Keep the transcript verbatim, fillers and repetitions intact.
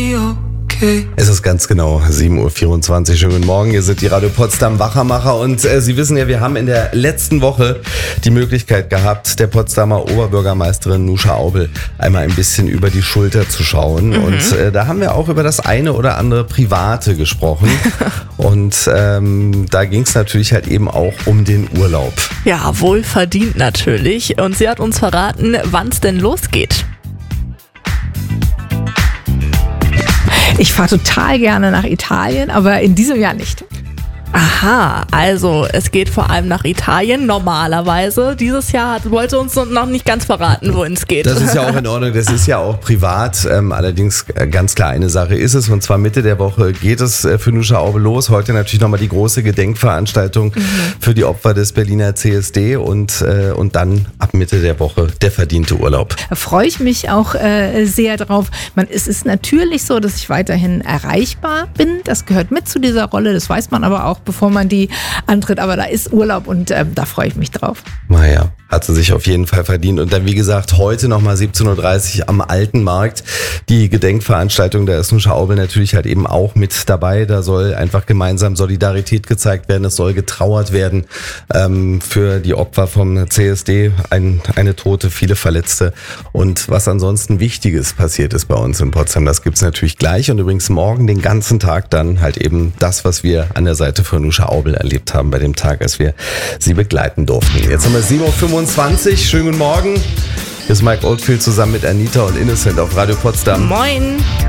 okay. Es ist ganz genau sieben Uhr vierundzwanzig. Schönen guten Morgen, hier sind die Radio Potsdam Wachermacher und äh, Sie wissen ja, wir haben in der letzten Woche die Möglichkeit gehabt, der Potsdamer Oberbürgermeisterin Nuscha Aubel einmal ein bisschen über die Schulter zu schauen. Mhm. Und äh, da haben wir auch über das eine oder andere Private gesprochen. Und ähm, da ging es natürlich halt eben auch um den Urlaub. Ja, wohlverdient natürlich. Und sie hat uns verraten, wann es denn losgeht. Ich fahre total gerne nach Italien, aber in diesem Jahr nicht. Aha, also es geht vor allem nach Italien, normalerweise. Dieses Jahr hat, wollte uns noch nicht ganz verraten, wohin es geht. Das ist ja auch in Ordnung, das ist ja auch privat. Ähm, allerdings ganz klar eine Sache ist es, und zwar Mitte der Woche geht es für Nuscha Aubel los. Heute natürlich nochmal die große Gedenkveranstaltung mhm. für die Opfer des Berliner C S D und, äh, und dann ab Mitte der Woche der verdiente Urlaub. Da freue ich mich auch äh, sehr drauf. Man, es ist natürlich so, dass ich weiterhin erreichbar bin. Das gehört mit zu dieser Rolle, das weiß man aber auch, bevor man die antritt. Aber da ist Urlaub und ähm, da freue ich mich drauf. Naja, hat sie sich auf jeden Fall verdient. Und dann, wie gesagt, heute nochmal siebzehn Uhr dreißig am Alten Markt die Gedenkveranstaltung. Da ist Nuscha Aubel natürlich halt eben auch mit dabei. Da soll einfach gemeinsam Solidarität gezeigt werden. Es soll getrauert werden ähm, für die Opfer vom C S D. Ein, eine Tote, viele Verletzte. Und was ansonsten Wichtiges passiert ist bei uns in Potsdam, das gibt's natürlich gleich. Und übrigens morgen den ganzen Tag dann halt eben das, was wir an der Seite von Nuscha Aubel erlebt haben bei dem Tag, als wir sie begleiten durften. Jetzt haben wir sieben Uhr fünfundzwanzig. Schönen guten Morgen. Hier ist Mike Oldfield zusammen mit Anita und Innocent auf Radio Potsdam. Moin.